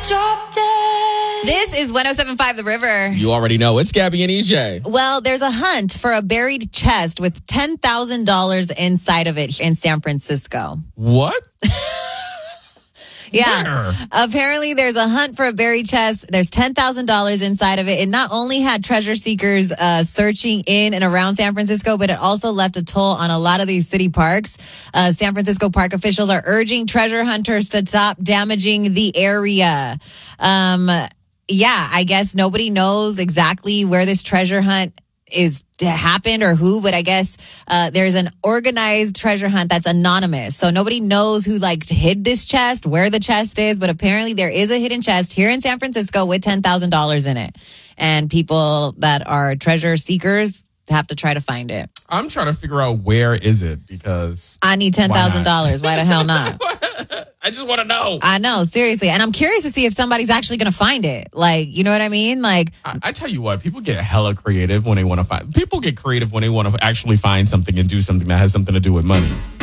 Drop dead. This is 107.5 The River. You already know. It's Gabby and EJ. Well, there's a hunt for a buried chest with $10,000 inside of it in San Francisco. What? Yeah. Where? Apparently, there's a hunt for a buried chest. There's $10,000 inside of it. It not only had treasure seekers searching in and around San Francisco, but it also left a toll on a lot of these city parks. San Francisco park officials are urging treasure hunters to stop damaging the area. Yeah, I guess nobody knows exactly where this treasure hunt is happened or who, but I guess there's an organized treasure hunt that's anonymous. So nobody knows who hid this chest, where the chest is, but apparently there is a hidden chest here in San Francisco with $10,000 in it. And people that are treasure seekers have to try to find it. I'm trying to figure out where is it because I need $10,000. Why the hell not? I just want to know. I know, seriously. And I'm curious to see if somebody's actually going to find it. You know what I mean? I tell you what, people get hella creative when they want to find. People get creative when they want to actually find something and do something that has something to do with money.